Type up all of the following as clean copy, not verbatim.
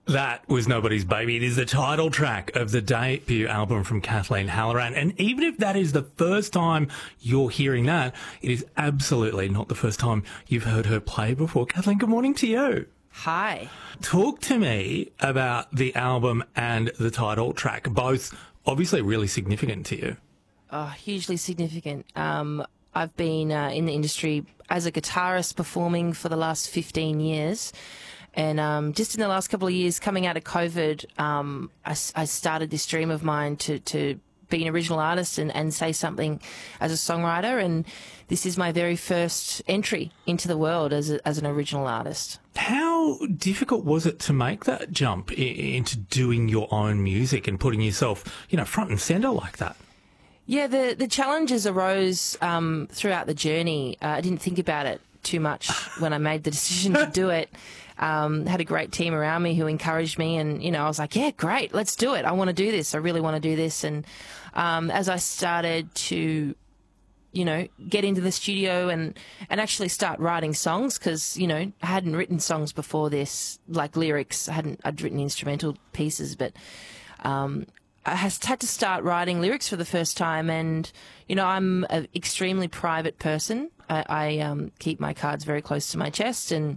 That was Nobody's Baby. It is the title track of the debut album from Kathleen Halloran. And even if that is the first time you're hearing that, it is absolutely not the first time you've heard her play before. Kathleen, good morning to you. Hi. Talk to me about the album and the title track, both obviously really significant to you. Oh, hugely significant. I've been in the industry as a guitarist performing for the last 15 years. And just in the last couple of years, coming out of COVID, I started this dream of mine to be an original artist and say something as a songwriter. And this is my very first entry into the world as an original artist. How difficult was it to make that jump into doing your own music and putting yourself, front and centre like that? Yeah, the challenges arose throughout the journey. I didn't think about it too much when I made the decision to do it. Had a great team around me who encouraged me, and I was like, yeah, great, let's do it. I want to do this. I really want to do this. And as I started to get into the studio and actually start writing songs, because I hadn't written songs before this, like lyrics. I'd written instrumental pieces, but I had to start writing lyrics for the first time. And I'm an extremely private person. I keep my cards very close to my chest, and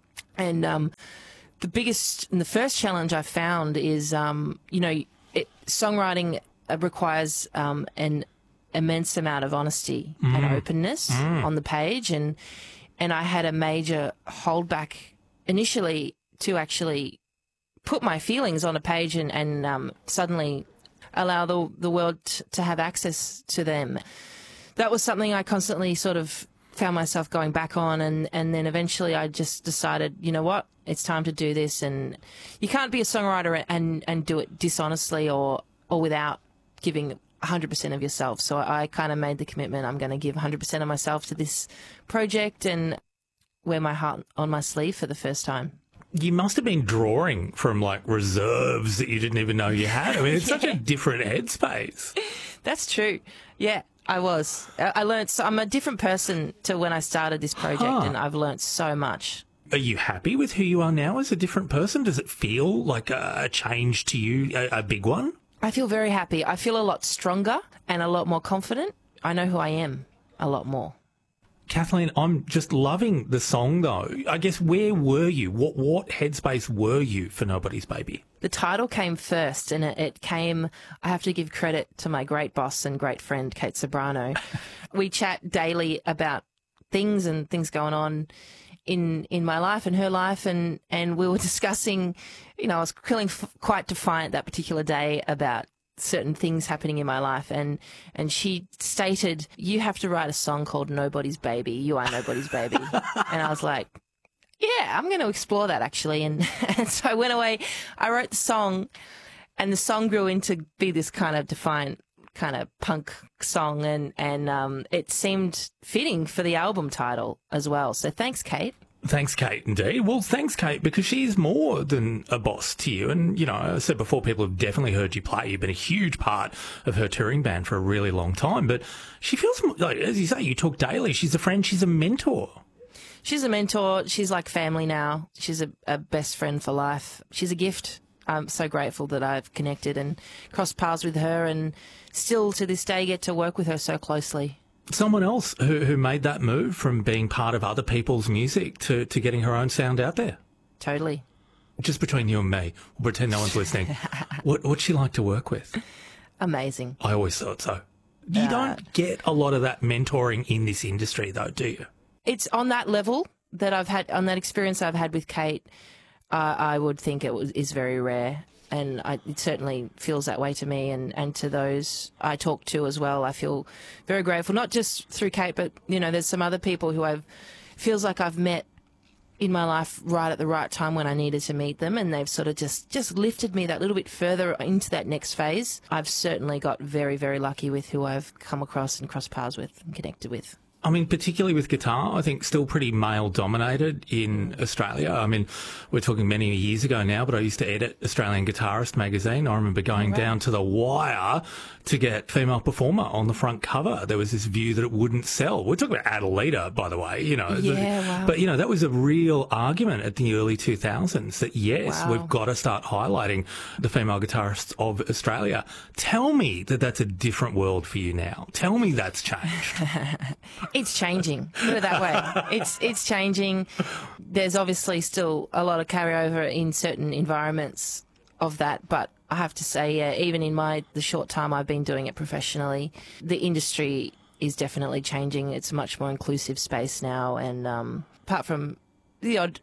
the biggest and the first challenge I found is, songwriting requires an immense amount of honesty and openness on the page, and I had a major holdback initially to actually put my feelings on a page and suddenly allow the world to have access to them. That was something I constantly sort of found myself going back on, and then eventually I just decided, you know what, it's time to do this. And you can't be a songwriter and do it dishonestly or without giving 100% of yourself. So I kind of made the commitment, I'm going to give 100% of myself to this project and wear my heart on my sleeve for the first time. You must have been drawing from reserves that you didn't even know you had. I mean, it's such a different headspace. That's true. Yeah. I was. I learned. So I'm a different person to when I started this project, and I've learned so much. Are you happy with who you are now as a different person? Does it feel like a change to you, a big one? I feel very happy. I feel a lot stronger and a lot more confident. I know who I am a lot more. Kathleen, I'm just loving the song, though. I guess, where were you? What headspace were you for Nobody's Baby? The title came first, and it came, I have to give credit to my great boss and great friend, Kate Sobrano. We chat daily about things and things going on in my life and her life, and we were discussing, I was feeling quite defiant that particular day about certain things happening in my life, and she stated, you have to write a song called Nobody's Baby. You are Nobody's Baby. And I was like, yeah, I'm going to explore that actually. And so I went away, I wrote the song, and the song grew into be this kind of defiant kind of punk song, and it seemed fitting for the album title as well. So thanks, Kate. Thanks, Kate, indeed. Well, thanks, Kate, because she's more than a boss to you. And, I said before, people have definitely heard you play. You've been a huge part of her touring band for a really long time. But she feels, like, as you say, you talk daily. She's a friend. She's a mentor. She's a mentor. She's like family now. She's a best friend for life. She's a gift. I'm so grateful that I've connected and crossed paths with her, and still to this day get to work with her so closely. Someone else who made that move from being part of other people's music to getting her own sound out there. Totally. Just between you and me, we'll pretend no one's listening. What's she like to work with? Amazing. I always thought so. You don't get a lot of that mentoring in this industry, though, do you? It's on that level that I've had, on that experience I've had with Kate. I would think is very rare. And it certainly feels that way to me and to those I talk to as well. I feel very grateful, not just through Kate, but, there's some other people who feels like I've met in my life right at the right time when I needed to meet them, and they've sort of just lifted me that little bit further into that next phase. I've certainly got very, very lucky with who I've come across and crossed paths with and connected with. I mean, particularly with guitar, I think still pretty male-dominated in Australia. I mean, we're talking many years ago now, but I used to edit Australian Guitarist magazine. I remember going down to the wire to get female performer on the front cover. There was this view that it wouldn't sell. We're talking about Adelita, by the way, you know. Yeah, wow. But, you know, that was a real argument at the early 2000s that, yes, we've got to start highlighting the female guitarists of Australia. Tell me that that's a different world for you now. Tell me that's changed. It's changing. Put it that way. It's changing. There's obviously still a lot of carryover in certain environments of that, but I have to say, yeah, even in the short time I've been doing it professionally, the industry is definitely changing. It's a much more inclusive space now, and apart from the odd,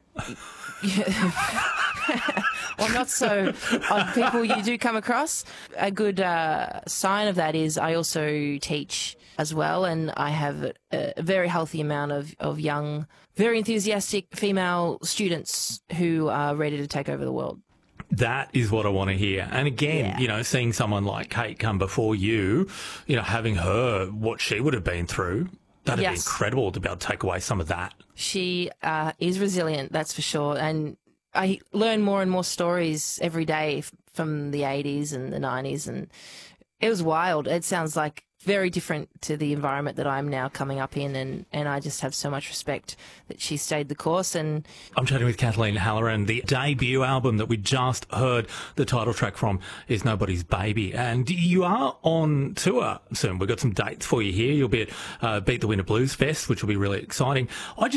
well, not so odd people you do come across, a good sign of that is I also teach as well, and I have a very healthy amount of young, very enthusiastic female students who are ready to take over the world. That is what I want to hear. And again, you know, seeing someone like Kate come before you, you know, having her, what she would have been through, that'd be incredible to be able to take away some of that. She is resilient, that's for sure. And I learn more and more stories every day from the 80s and the 90s. And it was wild. It sounds like very different to the environment that I'm now coming up in, and I just have so much respect that she stayed the course. And I'm chatting with Kathleen Halloran. The debut album that we just heard the title track from is Nobody's Baby, and you are on tour soon. We've got some dates for you here. You'll be at Beat the Winter Blues Fest, which will be really exciting.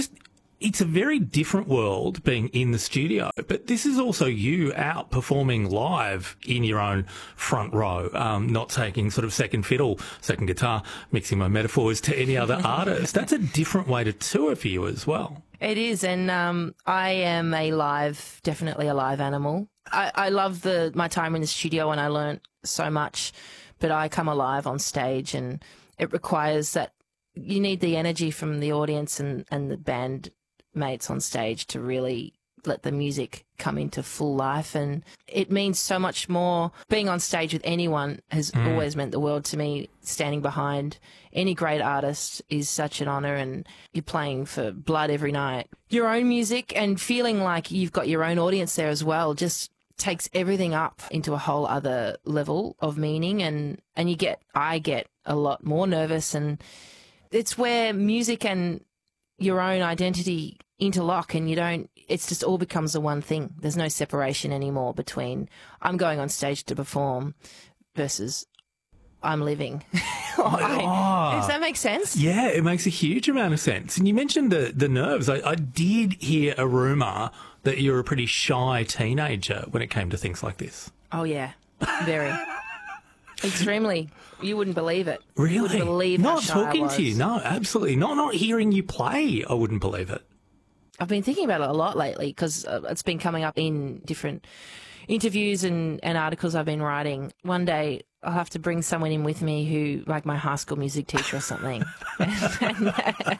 It's a very different world being in the studio, but this is also you out performing live in your own front row, not taking sort of second fiddle, second guitar, mixing my metaphors to any other artist. That's a different way to tour for you as well. It is, and I am definitely a live animal. I love my time in the studio, and I learnt so much, but I come alive on stage, and it requires that you need the energy from the audience and the band mates on stage to really let the music come into full life, and it means so much more. Being on stage with anyone has always meant the world to me. Standing behind any great artist is such an honour, and you're playing for blood every night. Your own music and feeling like you've got your own audience there as well just takes everything up into a whole other level of meaning, and I get a lot more nervous, and it's where music and your own identity interlock, and it's just all becomes the one thing. There's no separation anymore between I'm going on stage to perform versus I'm living. Does that make sense? Yeah, it makes a huge amount of sense. And you mentioned the nerves. I did hear a rumour that you're a pretty shy teenager when it came to things like this. Oh, yeah. Very. Extremely. You wouldn't believe it. Really? You wouldn't believe how not shy I talking was. to you. No, absolutely. Not hearing you play, I wouldn't believe it. I've been thinking about it a lot lately because it's been coming up in different interviews and articles I've been writing. One day I'll have to bring someone in with me who, like my high school music teacher or something, and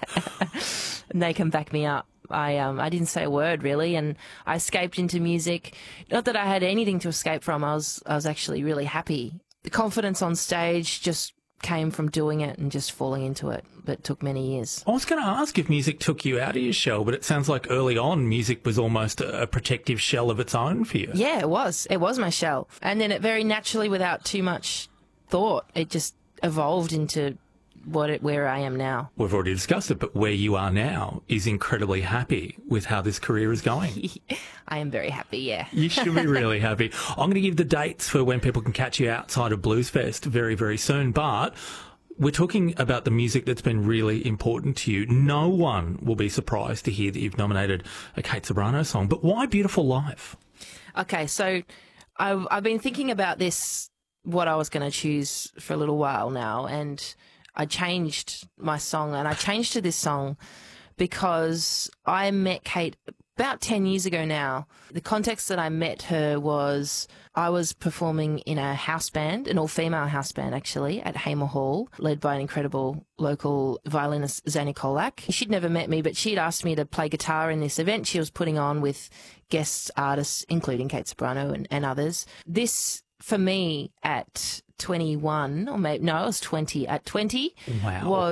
they can back me up. I didn't say a word really, and I escaped into music. Not that I had anything to escape from. I was actually really happy. The confidence on stage just came from doing it and just falling into it, but it took many years. I was going to ask if music took you out of your shell, but it sounds like early on music was almost a protective shell of its own for you. Yeah, it was. It was my shell. And then it very naturally, without too much thought, it just evolved into where I am now. We've already discussed it, but where you are now is incredibly happy with how this career is going. I am very happy, yeah. You should be really happy. I'm going to give the dates for when people can catch you outside of Bluesfest very, very soon, but we're talking about the music that's been really important to you. No one will be surprised to hear that you've nominated a Kate Ceberano song, but why Beautiful Life? Okay, so I've been thinking about this, what I was going to choose for a little while now, and I changed my song, and I changed to this song because I met Kate about 10 years ago now. The context that I met her was I was performing in a house band, an all-female house band actually, at Hamer Hall, led by an incredible local violinist, Zane Kolak. She'd never met me, but she'd asked me to play guitar in this event she was putting on with guest artists, including Kate Ceberano and others. This, for me, at 21, or maybe, no, I was 20. At 20, wow, was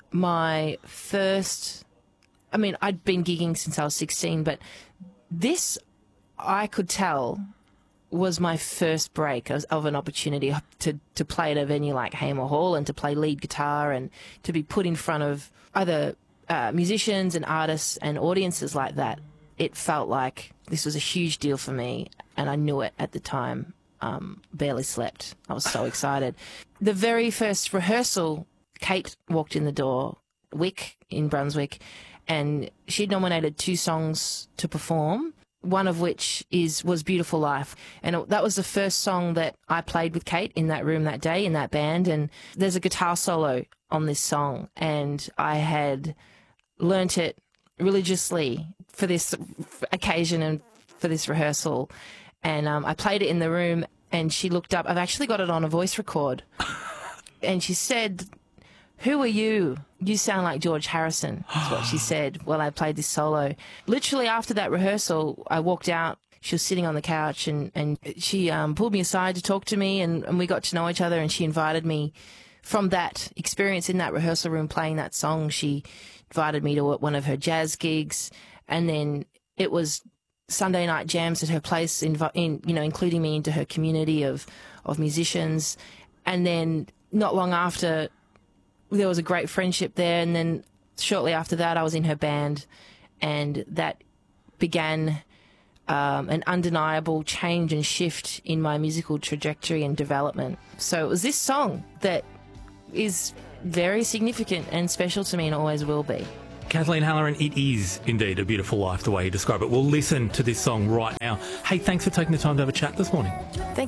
my first... I mean, I'd been gigging since I was 16, but this, I could tell, was my first break of an opportunity to play at a venue like Hamer Hall and to play lead guitar and to be put in front of other musicians and artists and audiences like that. It felt like this was a huge deal for me, and I knew it at the time. Barely slept. I was so excited. The very first rehearsal, Kate walked in the door, Wick in Brunswick, and she'd nominated 2 songs to perform, one of which was Beautiful Life. And that was the first song that I played with Kate in that room that day, in that band. And there's a guitar solo on this song, and I had learnt it religiously for this occasion and for this rehearsal. And I played it in the room, and she looked up. I've actually got it on a voice record. And she said, "Who are you? You sound like George Harrison," is what she said while I played this solo. Literally after that rehearsal, I walked out. She was sitting on the couch, and she pulled me aside to talk to me, and we got to know each other, and she invited me from that experience in that rehearsal room playing that song. She invited me to one of her jazz gigs, and then it was Sunday night jams at her place, including me into her community of musicians. And then not long after, there was a great friendship there, and then shortly after that I was in her band, and that began an undeniable change and shift in my musical trajectory and development. So it was this song that is very significant and special to me and always will be. Kathleen Halloran, it is indeed a beautiful life the way you describe it. We'll listen to this song right now. Hey, thanks for taking the time to have a chat this morning. Thank